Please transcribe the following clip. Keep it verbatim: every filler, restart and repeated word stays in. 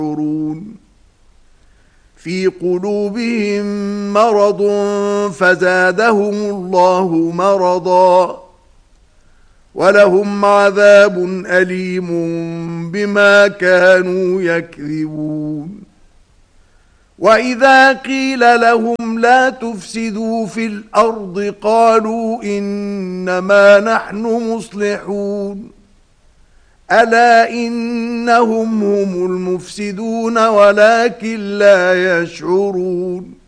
يشعرون في قلوبهم مرض فزادهم الله مرضا ولهم عذاب أليم بما كانوا يكذبون وإذا قيل لهم لا تفسدوا في الأرض قالوا إنما نحن مصلحون ألا إنهم هم المفسدون ولكن لا يشعرون